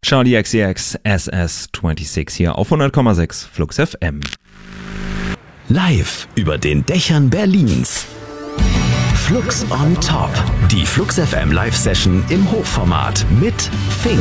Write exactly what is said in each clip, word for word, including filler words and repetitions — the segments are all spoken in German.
Charlie X C X S S sechsundzwanzig hier auf hundert Komma sechs Flux F M. Live über den Dächern Berlins. Flux on Top. Die Flux F M Live-Session im Hochformat mit Fink.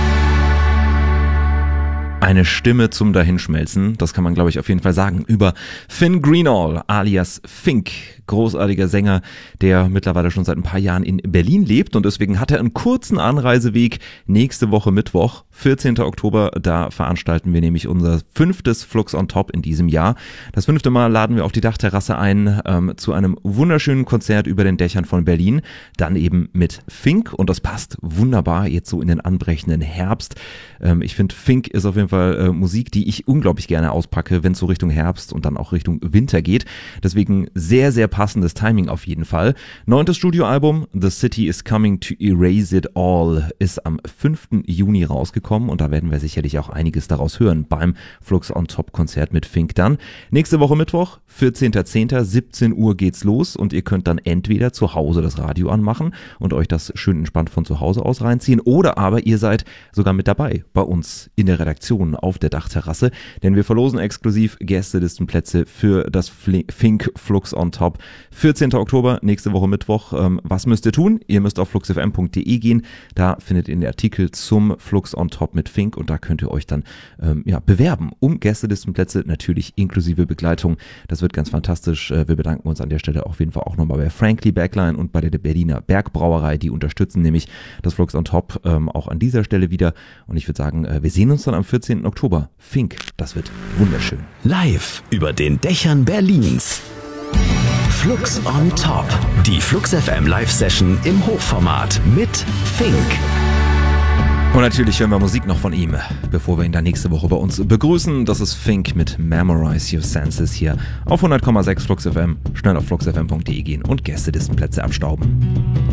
Eine Stimme zum Dahinschmelzen, das kann man, glaube ich, auf jeden Fall sagen, über Finn Greenall alias Fink, großartiger Sänger, der mittlerweile schon seit ein paar Jahren in Berlin lebt und deswegen hat er einen kurzen Anreiseweg nächste Woche Mittwoch, vierzehnten Oktober, da veranstalten wir nämlich unser fünftes Flux on Top in diesem Jahr. Das fünfte Mal laden wir auf die Dachterrasse ein ähm, zu einem wunderschönen Konzert über den Dächern von Berlin, dann eben mit Fink und das passt wunderbar jetzt so in den anbrechenden Herbst. Ähm, ich finde, Fink ist auf jeden Fall äh, Musik, die ich unglaublich gerne auspacke, wenn es so Richtung Herbst und dann auch Richtung Winter geht. Deswegen sehr, sehr passendes Timing auf jeden Fall. Neuntes Studioalbum, The City is Coming to Erase It All, ist am fünften Juni rausgekommen und da werden wir sicherlich auch einiges daraus hören beim Flux on Top Konzert mit Fink dann. Nächste Woche Mittwoch, vierzehnten zehnten siebzehn Uhr geht's los und ihr könnt dann entweder zu Hause das Radio anmachen und euch das schön entspannt von zu Hause aus reinziehen oder aber ihr seid sogar mit dabei bei uns in der Redaktion auf der Dachterrasse, denn wir verlosen exklusiv Gästelistenplätze für das Fink Flux on Top. vierzehnten Oktober, nächste Woche Mittwoch. Ähm, was müsst ihr tun? Ihr müsst auf flux f m punkt d e gehen, da findet ihr den Artikel zum Flux on Top mit Fink und da könnt ihr euch dann ähm, ja, bewerben um Gästelistenplätze, natürlich inklusive Begleitung. Das wird ganz fantastisch. Äh, wir bedanken uns an der Stelle auf jeden Fall auch nochmal bei Frankly Backline und bei der Berliner Bergbrauerei, die unterstützen nämlich das Flux on Top ähm, auch an dieser Stelle wieder und ich würde sagen, äh, wir sehen uns dann am vierzehnten Oktober. Fink, das wird wunderschön. Live über den Dächern Berlins. Flux on Top. Die Flux F M Live-Session im Hochformat mit Fink. Und natürlich hören wir Musik noch von ihm, bevor wir ihn dann nächste Woche bei uns begrüßen. Das ist Fink mit Memorize Your Senses hier auf hundert Komma sechs Flux F M. Schnell auf flux f m punkt d e gehen und Gästelistenplätze abstauben.